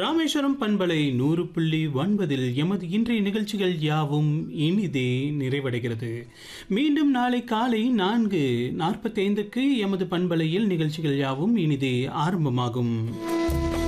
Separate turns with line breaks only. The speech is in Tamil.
ராமேஸ்வரம் பண்பலை 100.9 எமது இன்றைய நிகழ்ச்சிகள் யாவும் இனிதே நிறைவடைகிறது. மீண்டும் நாளை காலை 4:45 எமது பண்பலையில் நிகழ்ச்சிகள் யாவும் இனிதே ஆரம்பமாகும்.